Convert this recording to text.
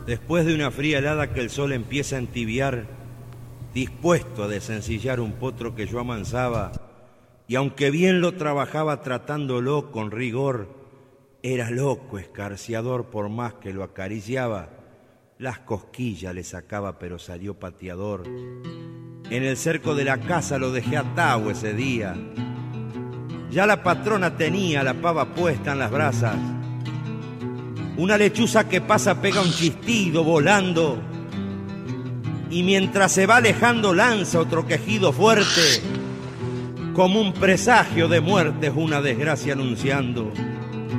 Después de una fría helada que el sol empieza a entibiar, dispuesto a desencillar un potro que yo amansaba, y aunque bien lo trabajaba tratándolo con rigor, era loco escarciador por más que lo acariciaba. Las cosquillas le sacaba pero salió pateador. En el cerco de la casa lo dejé atado ese día. Ya la patrona tenía la pava puesta en las brasas. Una lechuza que pasa pega un chistido volando, y mientras se va alejando lanza otro quejido fuerte, como un presagio de muerte es una desgracia anunciando.